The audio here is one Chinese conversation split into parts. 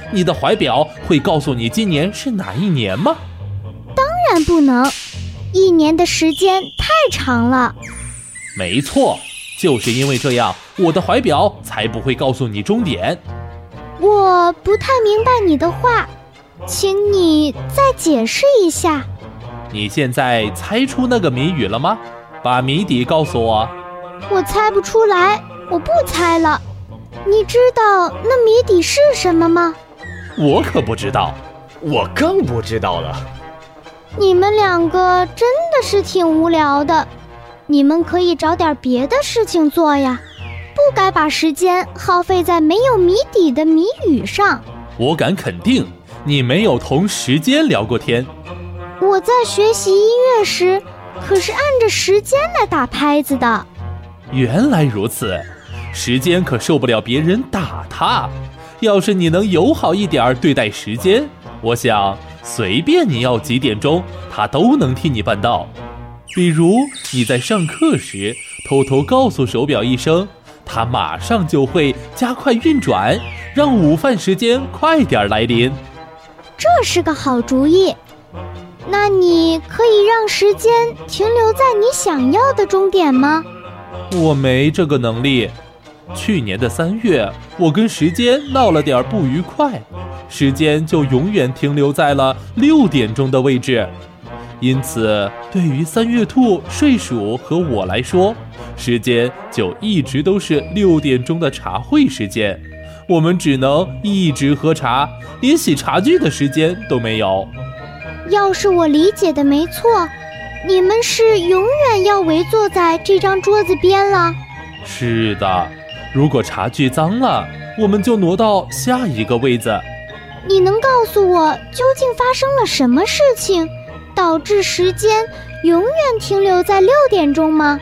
你的怀表会告诉你今年是哪一年吗？ 当然不能，1年的时间太长了。 没错，就是因为这样，我的怀表才不会告诉你终点。 我不太明白你的话，请你再解释一下。 你现在猜出那个谜语了吗？把谜底告诉我。 我猜不出来，我不猜了。你知道那谜底是什么吗？ 我可不知道。 我更不知道了。 你们2个真的是挺无聊的，你们可以找点别的事情做呀，不该把时间耗费在没有谜底的谜语上。 我敢肯定，你没有同时间聊过天。 我在学习音乐时，可是按着时间来打拍子的。 原来如此，时间可受不了别人打他。要是你能友好一点对待时间，我想随便你要几点钟，他都能替你办到。比如你在上课时偷偷告诉手表一声，它马上就会加快运转，让午饭时间快点来临。 这是个好主意。那你可以让时间停留在你想要的终点吗？ 我没这个能力。去年的3月，我跟时间闹了点不愉快，时间就永远停留在了6点钟的位置。因此，对于3月兔、睡鼠和我来说，时间就一直都是6点钟的茶会时间。我们只能一直喝茶，连洗茶具的时间都没有。 要是我理解的没错，你们是永远要围坐在这张桌子边了。 是的，如果茶具脏了，我们就挪到下一个位子。 你能告诉我究竟发生了什么事情，导致时间永远停留在6点钟吗？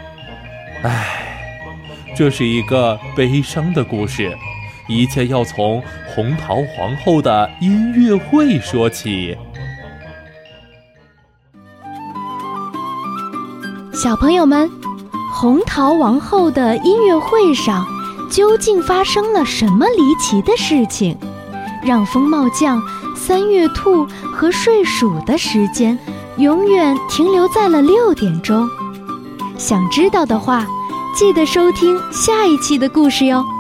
这是一个悲伤的故事，一切要从红桃皇后的音乐会说起。 小朋友们，红桃王后的音乐会上究竟发生了什么离奇的事情，让风帽匠、3月兔和睡鼠的时间永远停留在了6点钟？想知道的话，记得收听下一期的故事哟。